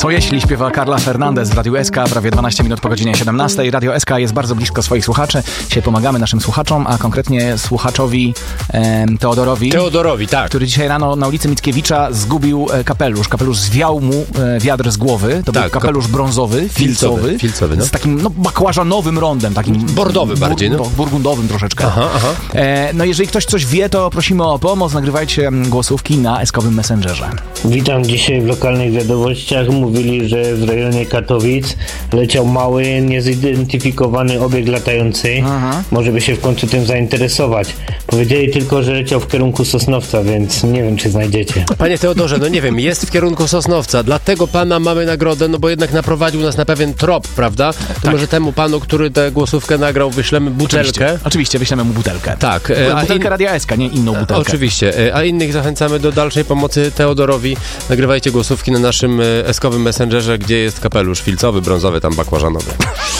Co jeśli śpiewa Carla Fernandez w Radiu SK, prawie 12 minut po godzinie 17. Radio SK jest bardzo blisko swoich słuchaczy. Dzisiaj pomagamy naszym słuchaczom, a konkretnie słuchaczowi Teodorowi, tak. Który dzisiaj rano na ulicy Mickiewicza zgubił kapelusz. Kapelusz zwiał mu wiatr z głowy. To był kapelusz brązowy, filcowy no. Z takim bakłażanowym rondem. Takim bordowy bardziej, no. Burgundowym troszeczkę. Aha. No jeżeli ktoś coś wie, to prosimy o pomoc. Nagrywajcie głosówki na SK-owym Messengerze. Witam. Dzisiaj w lokalnych wiadomościach mówili, że w rejonie Katowic leciał mały, niezidentyfikowany obiekt latający. Może by się w końcu tym zainteresować. Powiedzieli tylko, że leciał w kierunku Sosnowca, więc nie wiem, czy znajdziecie. Panie Teodorze, no nie wiem, jest w kierunku Sosnowca, dlatego pana mamy nagrodę, no bo jednak naprowadził nas na pewien trop, prawda? To może temu panu, który tę głosówkę nagrał, wyślemy butelkę. Oczywiście, wyślemy mu butelkę. Tak. Butelkę Radia SK, nie inną butelkę. Oczywiście, a innych zachęcamy do dalszej pomocy Teodorowi. Nagrywajcie głosówki na naszym SK-owym Messengerze, gdzie jest kapelusz filcowy, brązowy, tam bakłażanowy.